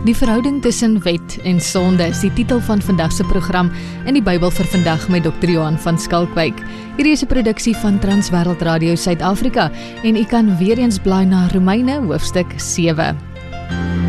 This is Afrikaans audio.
Die verhouding tussen wet en sonde is die titel van vandag se program in die Bybel vir vandag met Dr. Johan van Skalkwyk. Hierdie is 'n produksie van Transwêreld Radio Suid-Afrika en u kan weer eens blaai na Romeine hoofstuk 7.